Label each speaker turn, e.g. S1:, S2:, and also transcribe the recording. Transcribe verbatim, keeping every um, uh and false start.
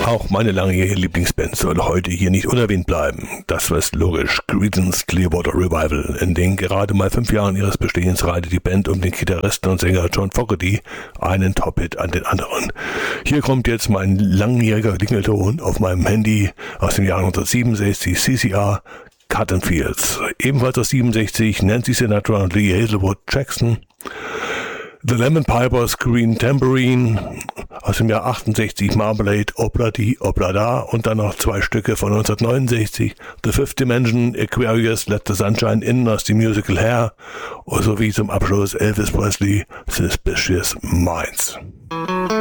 S1: Auch meine langjährige Lieblingsband soll heute hier nicht unerwähnt bleiben. Das war logisch. Creedence Clearwater Revival. In den gerade mal fünf Jahren ihres Bestehens reitet die Band um den Gitarristen und Sänger John Fogerty einen Top-Hit an den anderen. Hier kommt jetzt mein langjähriger Klingelton auf meinem Handy aus dem Jahr neunzehnhundertsiebenundsechzig, C C R, Cotton Fields. Ebenfalls aus siebenundsechzig, Nancy Sinatra und Lee Hazelwood Jackson. The Lemon Pipers, Green Tambourine, aus dem Jahr achtundsechzig, Marmalade, Obladi, Oblada und dann noch zwei Stücke von neunzehnhundertneunundsechzig, The Fifth Dimension, Aquarius, Let the Sunshine In aus dem Musical Hair sowie zum Abschluss Elvis Presley, Suspicious Minds.